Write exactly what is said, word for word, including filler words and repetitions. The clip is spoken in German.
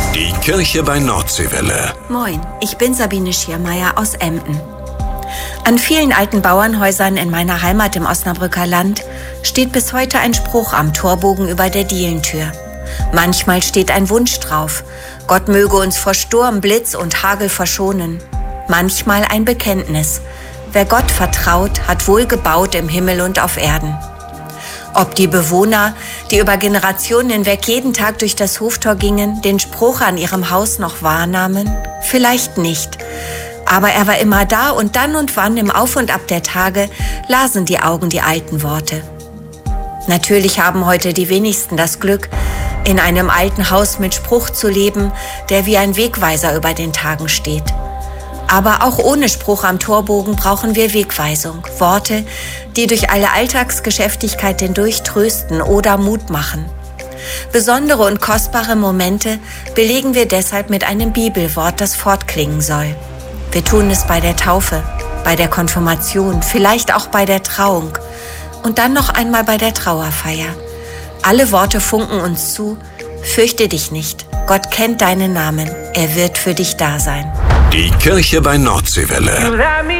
Die Kirche bei Nordseewelle. Moin, ich bin Sabine Schiermeier aus Emden. An vielen alten Bauernhäusern in meiner Heimat im Osnabrücker Land steht bis heute ein Spruch am Torbogen über der Dielentür. Manchmal steht ein Wunsch drauf: Gott möge uns vor Sturm, Blitz und Hagel verschonen. Manchmal ein Bekenntnis: Wer Gott vertraut, hat wohl gebaut im Himmel und auf Erden. Ob die Bewohner, die über Generationen hinweg jeden Tag durch das Hoftor gingen, den Spruch an ihrem Haus noch wahrnahmen? Vielleicht nicht. Aber er war immer da, und dann und wann im Auf und Ab der Tage lasen die Augen die alten Worte. Natürlich haben heute die wenigsten das Glück, in einem alten Haus mit Spruch zu leben, der wie ein Wegweiser über den Tagen steht. Aber auch ohne Spruch am Torbogen brauchen wir Wegweisung, Worte, die durch alle Alltagsgeschäftigkeit hindurch trösten oder Mut machen. Besondere und kostbare Momente belegen wir deshalb mit einem Bibelwort, das fortklingen soll. Wir tun es bei der Taufe, bei der Konfirmation, vielleicht auch bei der Trauung und dann noch einmal bei der Trauerfeier. Alle Worte funken uns zu: Fürchte dich nicht, Gott kennt deinen Namen, er wird für dich da sein. Die Kirche bei Nordseewelle.